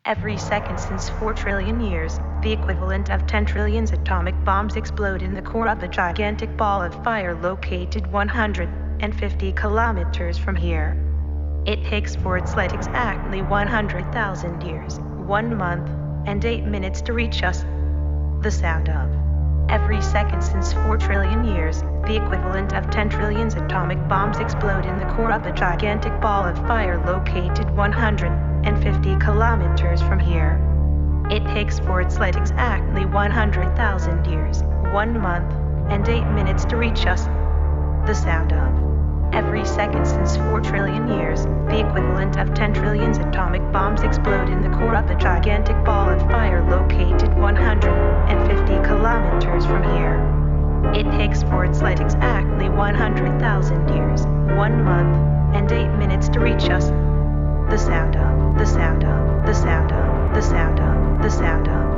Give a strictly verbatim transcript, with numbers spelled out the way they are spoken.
Every second since four trillion years, the equivalent of ten trillion atomic bombs explode in the core of a gigantic ball of fire located one hundred fifty kilometers from here. It takes for its light exactly one hundred thousand years, one month, and eight minutes to reach us. The sound of every second since four trillion years, the equivalent of ten trillion atomic bombs explode in the core of a gigantic ball of fire located one hundred fifty kilometers from here. It takes for its light exactly one hundred thousand years, one month, and eight minutes to reach us. The sound of every second since four trillion years, the equivalent of ten trillion atomic bombs explode in the core of a gigantic ball of fire located one hundred fifty kilometers from here. It takes for its light exactly one hundred thousand years, one month, and eight minutes to reach us. The sound of, the sound of, the sound of, the sound of, the sound of.